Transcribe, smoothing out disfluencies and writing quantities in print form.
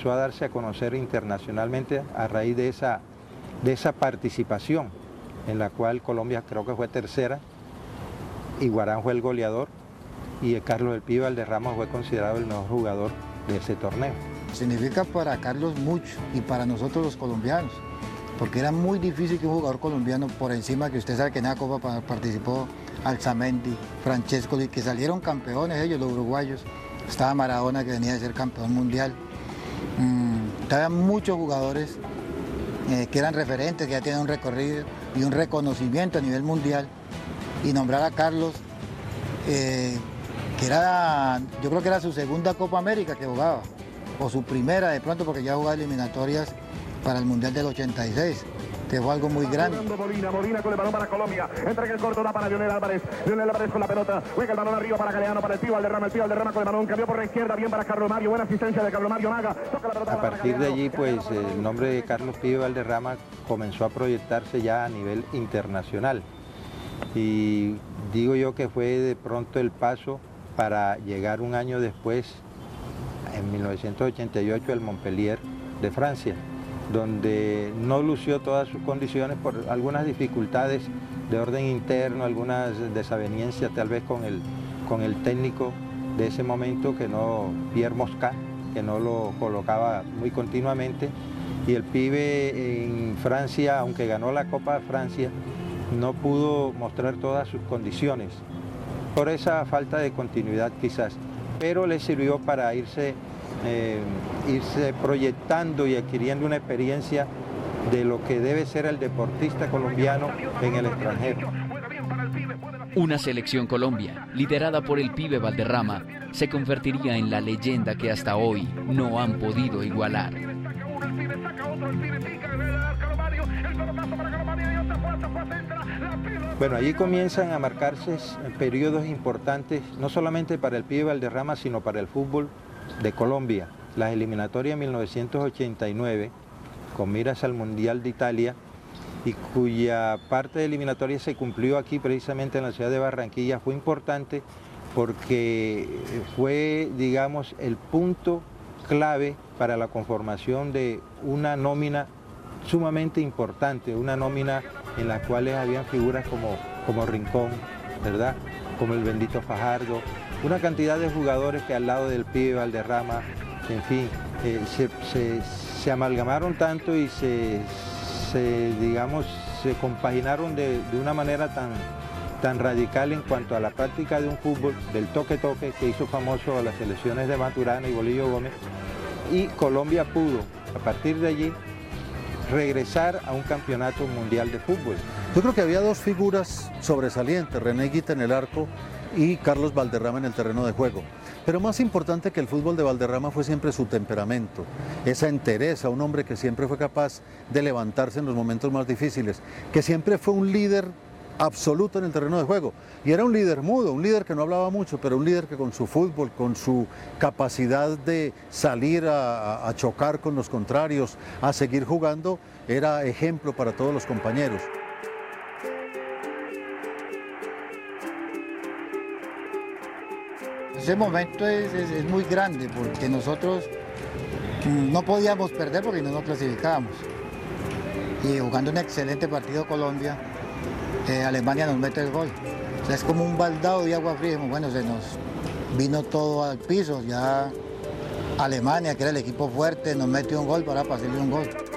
comenzó a darse a conocer internacionalmente a raíz de esa participación, en la cual Colombia creo que fue tercera, Iguarán fue el goleador y Carlos El Pibe Valderrama fue considerado el mejor jugador de ese torneo. Significa para Carlos mucho y para nosotros los colombianos, porque era muy difícil que un jugador colombiano, por encima que usted sabe que en la Copa participó Alzamendi, Francescoli, que salieron campeones ellos, los uruguayos. Estaba Maradona, que venía de ser campeón mundial. Estaban muchos jugadores que eran referentes, que ya tienen un recorrido y un reconocimiento a nivel mundial. Y nombrar a Carlos, que era, yo creo que era su segunda Copa América que jugaba, o su primera de pronto, porque ya jugaba eliminatorias para el Mundial del 86. Que fue algo muy grande. Molina con el balón para Colombia. Entra en el corto, da para Lionel Álvarez. Lionel Álvarez con la pelota. Juega el balón arriba para Galeano, para el Pío Valderrama. El Pío Valderrama con el balón. Cambió por la izquierda, bien para Carlos Mario. Buena asistencia de Carlos Mario Naga. Toca la pelota. A partir de allí, pues, el nombre de Carlos Pío Valderrama comenzó a proyectarse ya a nivel internacional. Y digo yo que fue de pronto el paso para llegar un año después, en 1988, al Montpellier de Francia, donde no lució todas sus condiciones por algunas dificultades de orden interno, algunas desavenencias tal vez con el técnico de ese momento, Pierre Mosca, que no lo colocaba muy continuamente, y el pibe en Francia, aunque ganó la Copa de Francia, no pudo mostrar todas sus condiciones, por esa falta de continuidad quizás, pero le sirvió para irse proyectando y adquiriendo una experiencia de lo que debe ser el deportista colombiano en el extranjero. Una selección Colombia, liderada por el Pibe Valderrama, se convertiría en la leyenda que hasta hoy no han podido igualar. Bueno, allí comienzan a marcarse periodos importantes, no solamente para el Pibe Valderrama, sino para el fútbol de Colombia. Las eliminatorias 1989, con miras al Mundial de Italia, y cuya parte de eliminatoria se cumplió aquí precisamente en la ciudad de Barranquilla, fue importante porque fue, digamos, el punto clave para la conformación de una nómina sumamente importante, una nómina en la cual habían figuras como Rincón, ¿verdad?, como el bendito Fajardo, una cantidad de jugadores que al lado del Pibe Valderrama, en fin, se amalgamaron tanto y se compaginaron de una manera tan radical en cuanto a la práctica de un fútbol, del toque-toque, que hizo famoso a las selecciones de Maturana y Bolillo Gómez, y Colombia pudo, a partir de allí, regresar a un campeonato mundial de fútbol. Yo creo que había dos figuras sobresalientes, René Higuita en el arco y Carlos Valderrama en el terreno de juego. Pero más importante que el fútbol de Valderrama fue siempre su temperamento, esa entereza, un hombre que siempre fue capaz de levantarse en los momentos más difíciles, que siempre fue un líder absoluto en el terreno de juego. Y era un líder mudo, un líder que no hablaba mucho, pero un líder que con su fútbol, con su capacidad de salir a chocar con los contrarios, a seguir jugando, era ejemplo para todos los compañeros. Ese momento es muy grande porque nosotros no podíamos perder porque no nos clasificábamos. Y jugando un excelente partido Colombia, Alemania nos mete el gol. O sea, es como un baldado de agua fría. Bueno, se nos vino todo al piso. Ya Alemania, que era el equipo fuerte, nos mete un gol para pasarle un gol.